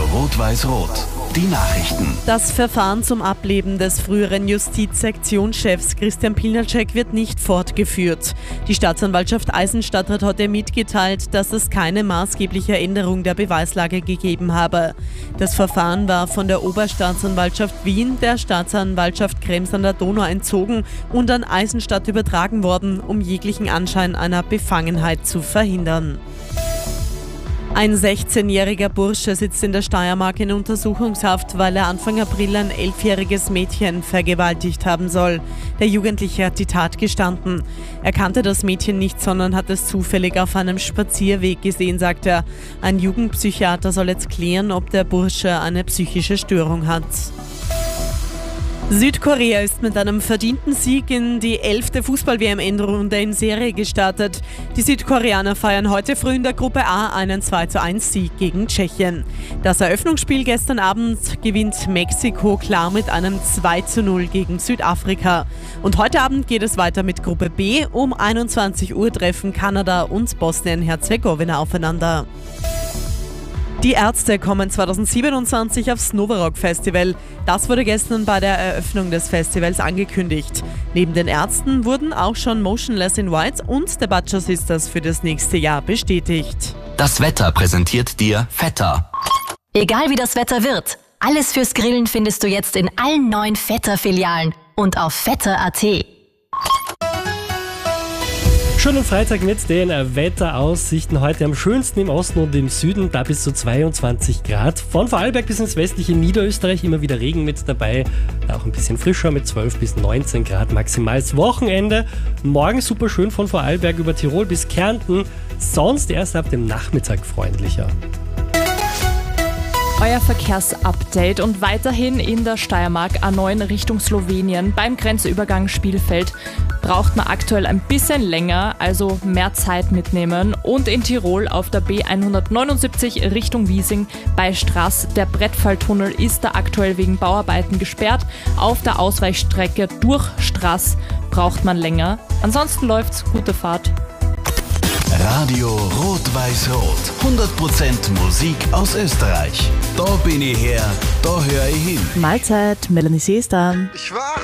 Rot-Weiß-Rot. Die Nachrichten. Das Verfahren zum Ableben des früheren Justizsektionschefs Christian Pilnacek wird nicht fortgeführt. Die Staatsanwaltschaft Eisenstadt hat heute mitgeteilt, dass es keine maßgebliche Änderung der Beweislage gegeben habe. Das Verfahren war von der Oberstaatsanwaltschaft Wien der Staatsanwaltschaft Krems an der Donau entzogen und an Eisenstadt übertragen worden, um jeglichen Anschein einer Befangenheit zu verhindern. Ein 16-jähriger Bursche sitzt in der Steiermark in Untersuchungshaft, weil er Anfang April ein 11-jähriges Mädchen vergewaltigt haben soll. Der Jugendliche hat die Tat gestanden. Er kannte das Mädchen nicht, sondern hat es zufällig auf einem Spazierweg gesehen, sagt er. Ein Jugendpsychiater soll jetzt klären, ob der Bursche eine psychische Störung hat. Südkorea ist mit einem verdienten Sieg in die 11. Fußball-WM-Endrunde in Serie gestartet. Die Südkoreaner feiern heute früh in der Gruppe A einen 2:1-Sieg gegen Tschechien. Das Eröffnungsspiel gestern Abend gewinnt Mexiko klar mit einem 2:0 gegen Südafrika. Und heute Abend geht es weiter mit Gruppe B. Um 21 Uhr treffen Kanada und Bosnien-Herzegowina aufeinander. Die Ärzte kommen 2027 aufs Novarock Festival. Das wurde gestern bei der Eröffnung des Festivals angekündigt. Neben den Ärzten wurden auch schon Motionless in White und The Butcher Sisters für das nächste Jahr bestätigt. Das Wetter präsentiert dir Vetter. Egal wie das Wetter wird, alles fürs Grillen findest du jetzt in allen 9 Vetter-Filialen und auf vetter.at. Schönen Freitag mit den Wetteraussichten. Heute am schönsten im Osten und im Süden, da bis zu 22 Grad. Von Vorarlberg bis ins westliche Niederösterreich immer wieder Regen mit dabei. Da auch ein bisschen frischer mit 12 bis 19 Grad maximal. Das Wochenende morgen super schön von Vorarlberg über Tirol bis Kärnten. Sonst erst ab dem Nachmittag freundlicher. Euer Verkehrsupdate und weiterhin in der Steiermark A9 Richtung Slowenien beim Grenzübergang Spielfeld braucht man aktuell ein bisschen länger, also mehr Zeit mitnehmen. Und in Tirol auf der B179 Richtung Wiesing bei Straß. Der Brettfalltunnel ist da aktuell wegen Bauarbeiten gesperrt. Auf der Ausweichstrecke durch Straß braucht man länger. Ansonsten läuft's. Gute Fahrt. Radio Rot-Weiß-Rot. 100% Musik aus Österreich. Da bin ich her, da höre ich hin. Mahlzeit, Melanie Seester. Ich war